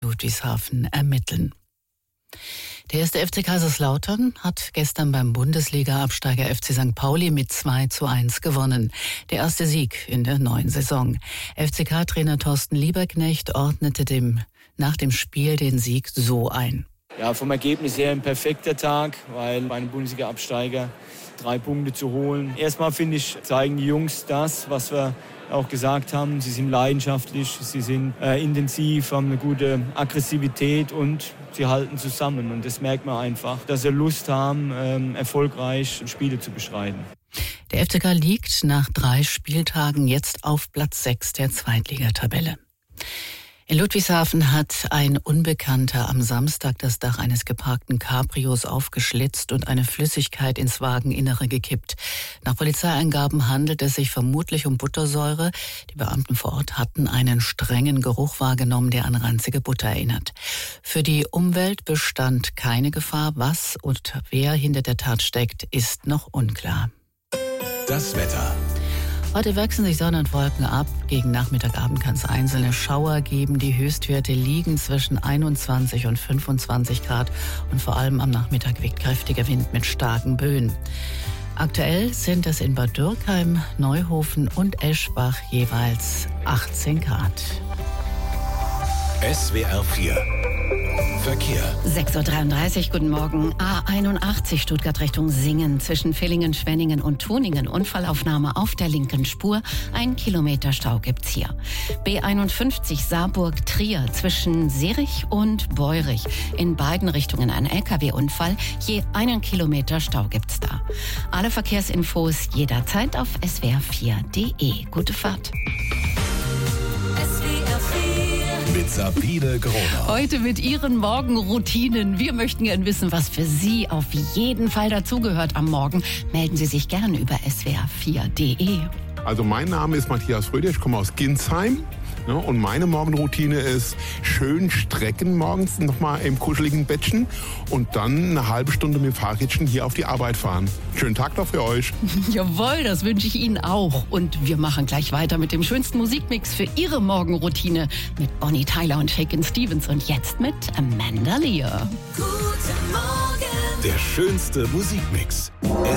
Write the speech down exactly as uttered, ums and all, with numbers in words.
Ludwigshafen ermitteln. Der erste F C Kaiserslautern hat gestern beim Bundesliga-Absteiger F C Sankt Pauli mit zwei zu eins gewonnen. Der erste Sieg in der neuen Saison. F C K-Trainer Thorsten Lieberknecht ordnete dem, nach dem Spiel den Sieg so ein. Ja, vom Ergebnis her ein perfekter Tag, weil bei einem Bundesliga-Absteiger drei Punkte zu holen. Erstmal, finde ich, zeigen die Jungs das, was wir auch gesagt haben. Sie sind leidenschaftlich, sie sind äh, intensiv, haben eine gute Aggressivität und sie halten zusammen. Und das merkt man einfach, dass sie Lust haben, ähm, erfolgreich Spiele zu bestreiten. Der F C K liegt nach drei Spieltagen jetzt auf Platz sechs der Zweitligatabelle. In Ludwigshafen hat ein Unbekannter am Samstag das Dach eines geparkten Cabrios aufgeschlitzt und eine Flüssigkeit ins Wageninnere gekippt. Nach Polizeiangaben handelt es sich vermutlich um Buttersäure. Die Beamten vor Ort hatten einen strengen Geruch wahrgenommen, der an ranzige Butter erinnert. Für die Umwelt bestand keine Gefahr. Was und wer hinter der Tat steckt, ist noch unklar. Das Wetter. Heute wechseln sich Sonne und Wolken ab. Gegen Nachmittagabend kann es einzelne Schauer geben. Die Höchstwerte liegen zwischen einundzwanzig und fünfundzwanzig Grad. Und vor allem am Nachmittag weht kräftiger Wind mit starken Böen. Aktuell sind es in Bad Dürkheim, Neuhofen und Eschbach jeweils achtzehn Grad. S W R vier Verkehr. sechs Uhr dreiunddreißig, guten Morgen. A einundachtzig Stuttgart Richtung Singen. Zwischen Villingen, Schwenningen und Tuningen. Unfallaufnahme auf der linken Spur. Ein Kilometer Stau gibt's hier. B einundfünfzig Saarburg, Trier. Zwischen Serich und Beurich. In beiden Richtungen ein L K W-Unfall. Je einen Kilometer Stau gibt's da. Alle Verkehrsinfos jederzeit auf s w r vier punkt d e. Gute Fahrt. Mit Sabine Groner. Heute mit Ihren Morgenroutinen. Wir möchten gern wissen, was für Sie auf jeden Fall dazugehört am Morgen. Melden Sie sich gern über s w r vier punkt d e. Also mein Name ist Matthias Röder, ich komme aus Ginsheim. Ja, und meine Morgenroutine ist schön strecken morgens nochmal im kuscheligen Bettchen und dann eine halbe Stunde mit dem Fahrrädchen hier auf die Arbeit fahren. Schönen Tag noch für euch. Jawohl, das wünsche ich Ihnen auch. Und wir machen gleich weiter mit dem schönsten Musikmix für Ihre Morgenroutine mit Bonnie Tyler und Shakin' Stevens und jetzt mit Amanda Lear. Guten Morgen. Der schönste Musikmix.